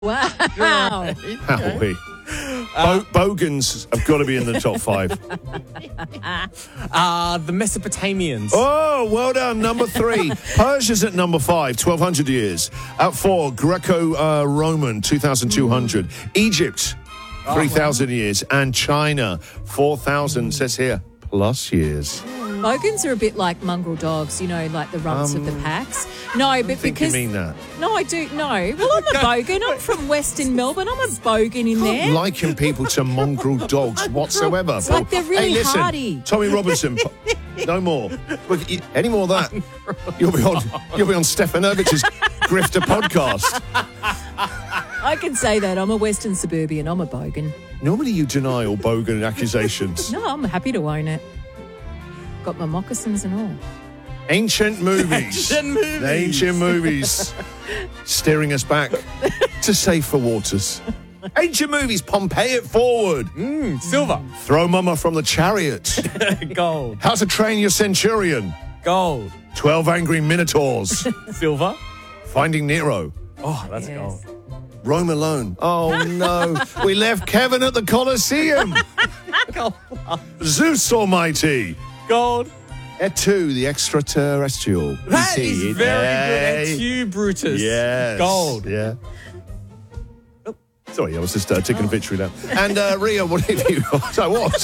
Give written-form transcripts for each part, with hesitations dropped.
Wow. Howie. Bogans have got to be in the top 5. The Mesopotamians. Oh, well done. Number 3. Persia's at number 5, 1,200 years. At 4, Greco-Roman, 2,200. Egypt, 3,000 years. And China, 4,000, says here, plus years. Bogans are a bit like mongrel dogs, you know, like the runts of the packs. No, but think because... you mean that. No, I do. No. Well, I'm a bogan. I'm from Western Melbourne. I'm a bogan in there. Liking people to mongrel dogs whatsoever. It's like they're really hey, listen, hardy. Tommy Robinson, no more. Look, any more of that, you'll be on Stefanovich's Grifter podcast. I can say that. I'm a Western suburban. I'm a bogan. Normally you deny all bogan accusations. No, I'm happy to own it. Got my moccasins and all. Ancient movies. The ancient movies. Steering us back to safer waters. Ancient movies, Pompeii it forward. Silver. Throw mama from the chariot. Gold. How to Train Your Centurion. Gold. 12 Angry Minotaurs. Silver. Finding Nero. Oh, that's Yes. gold. Rome Alone. Oh, no. We left Kevin at the Colosseum. Gold. Zeus Almighty. Gold. Et2, the extraterrestrial. That E.T., is very hey. good. Et tu, Brutus. Yes. Gold. Yeah. Oh, sorry, I was just taking a victory lap. And Ria, what have you got? So what?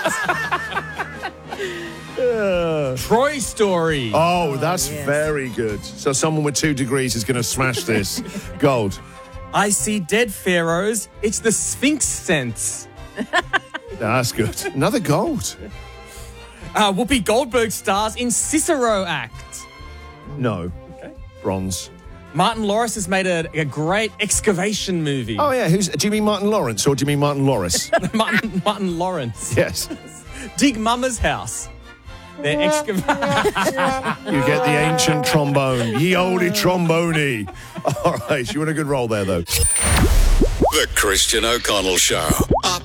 Troy Story. Oh, that's yes. very good. So someone with 2 degrees is going to smash this. Gold. I see dead pharaohs. It's the Sphinx sense. That's good. Another gold. Whoopi Goldberg stars in Cicero Act. No. Okay. Bronze. Martin Lawrence has made a great excavation movie. Oh, yeah. Do you mean Martin Lawrence or do you mean Martin Loris? Martin Lawrence. Yes. Dig Mama's House. They're excavating. You get the ancient trombone. Ye olde trombone. All right. You were in a good role there, though. The Christian O'Connell Show. Up